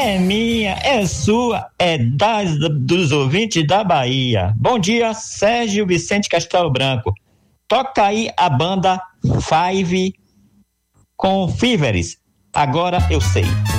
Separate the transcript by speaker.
Speaker 1: é minha, é sua, é dos ouvintes da Bahia. Bom dia, Sérgio Vicente Castelo Branco. Toca aí a banda Five com Fíveres. Agora eu sei.